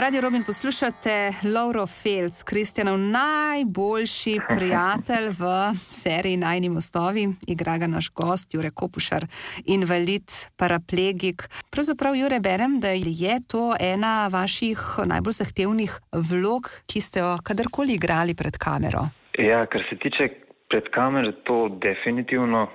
Radio Robin poslušate Lovro Felc, Kristjanov najboljši prijatelj v seriji Najini mostovi. Igra ga naš gost Jure Kopušar, invalid, paraplegik. Pravzaprav, Jure, berem, da je to ena vaših najbolj zahtevnih vlog, ki ste jo kadarkoli igrali pred kamero. Ja, kar se tiče pred kamero, to definitivno.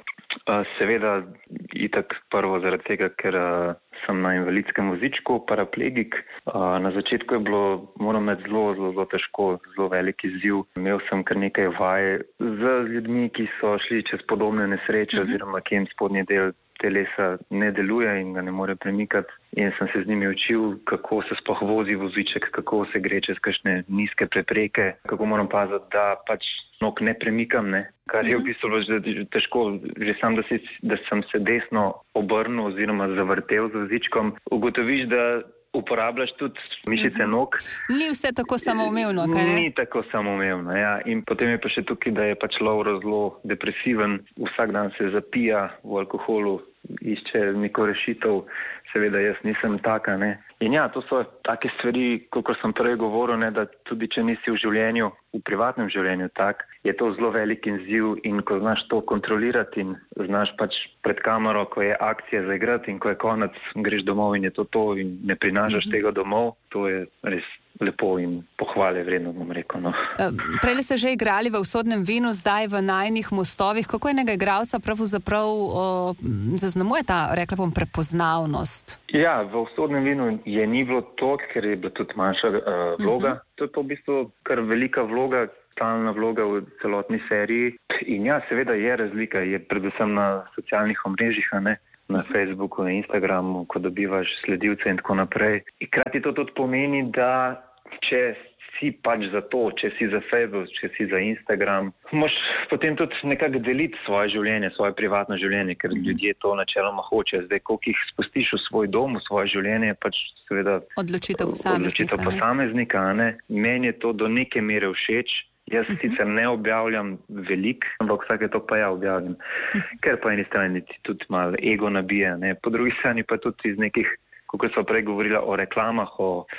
Seveda itak prvo zaradi tega, ker sem na invalidskem vozičku, paraplegik. Na začetku je bilo, moram reči, zelo težko, zelo velik izziv. Imel sem kar nekaj vaj z ljudmi, ki so šli čez podobne nesreče oziroma ki jim spodnji del telesa ne deluje in ga ne more premikati. In sem se z njimi učil, kako se sploh vozi voziček, kako se gre čez kakšne nizke prepreke, kako moram paziti, da pač nog ne premikam, ne. Kar je v bistvu že težko, že sam, da sem se desno obrnil oziroma zavrtel z vozičkom. Ugotoviš, da uporabljaš tudi mišice nog. Ni vse tako samoumevno, kaj ne? Ni tako samoumevno, ja. In potem je pa še tukaj, da je pač Lovro zelo depresiven. Vsak dan se zapija v alkoholu, išče neko rešitev. Seveda jaz nisem taka, ne. In ja, to so take stvari, kot sem prej govoril, ne, da tudi če nisi v življenju, v privatnem življenju tak, je to zelo velik izziv in ko znaš to kontrolirati in znaš pač pred kamero, ko je akcija za igrati in ko je konec, greš domov in je to in ne prinašaš tega domov, to je res lepo in pohvale vredno, bom rekel. No. Prej ste že igrali v Usodnem vinu, zdaj v Najinih mostovih. Kako enega igralca pravzaprav zaznamuje ta, rekla bom, prepoznavnost? Ja, v Usodnem vinu je ni bilo toliko, ker je bila tudi manjša vloga. To je pa v bistvu kar velika vloga, stalna vloga v celotni seriji. In ja, seveda je razlika, je predvsem na socialnih omrežjih, ne? Na Facebooku, na Instagramu, ko dobivaš sledilce in tako naprej. Hkrati to tudi pomeni, da če si pač za to, če si za Facebook, če si za Instagram, moš potem tudi nekako deliti svoje življenje, svoje privatno življenje, ker ljudje to načeloma hočejo. Zdaj, koliko jih spustiš v svoj dom, v svoje življenje, pač seveda odločitev posameznika, ne. Meni je to do neke mere všeč. Jaz sicer ne objavljam veliko, ampak vsake to pa ja objavljam. Ker po eni strani tudi malo ego nabija, ne. Po drugi strani pa tudi iz nekih, kako so prej govorila o reklamah,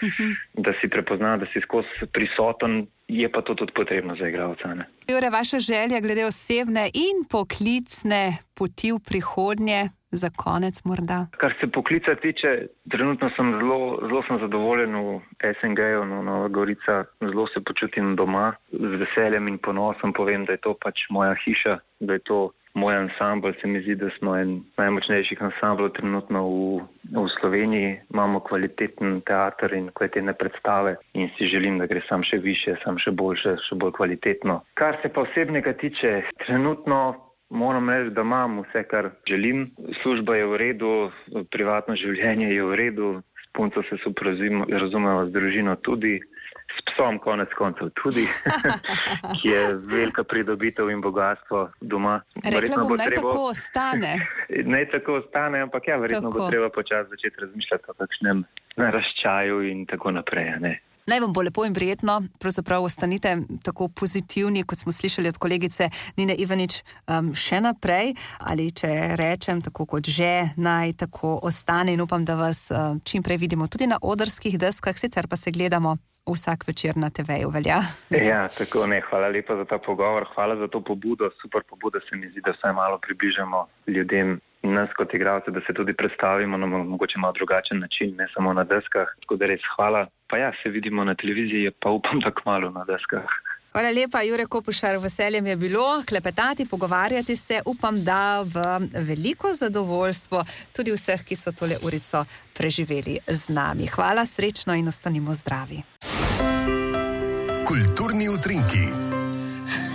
da si prepoznan, da si skozi prisoten, je pa to tudi potrebno za igralca, ne. Jure, vaša želja glede osebne in poklicne poti v prihodnje, za konec morda? Kar se poklica tiče, trenutno sem zelo sem zadovoljen v SNG-ju, Nova Gorica, zelo se počutim doma, z veseljem in ponosom povem, da je to pač moja hiša, da je to moj ansambl. Se mi zdi, da smo en najmočnejših ansamblov trenutno v Sloveniji. Imamo kvaliteten teater in kvalitetne predstave in si želim, da gre sam še više, sam še boljše, še bolj kvalitetno. Kar se pa osebnega tiče, trenutno moram reči, da imam vse, kar želim. Služba je v redu, privatno življenje je v redu, s punco se super razumemo, z družino tudi, s psom konec koncev tudi, ki je velika pridobitev in bogatstvo doma. Rekla bom, naj tako ostane. Naj tako ostane, ampak ja, verjetno bo treba počasi začeti razmišljati o kakšnem naraščaju in tako naprej, ne. Naj vam bo lepo in prijetno, pravzaprav ostanite tako pozitivni, kot smo slišali od kolegice Nine Ivanič, še naprej, ali če rečem tako kot že, naj tako ostane in upam, da vas čim prej vidimo tudi na odrskih deskah, sicer pa se gledamo vsak večer na TV-ju, velja? Ja, tako ne, hvala lepa za ta pogovor, hvala za to pobudo, super pobuda, se mi zdi, da vsaj malo približamo ljudem, nas kot igralce, da se tudi predstavimo na mogoče malo drugačen način, ne samo na deskah, tako da res hvala. Pa ja, se vidimo na televiziji, pa upam, da kmalu na deskah. Hvala lepa, Jure Kopušar, veseljem je bilo klepetati, pogovarjati se, upam, da v veliko zadovoljstvo tudi vseh, ki so tole urico preživeli z nami. Hvala, srečno in ostanimo zdravi. Kulturni utrinki.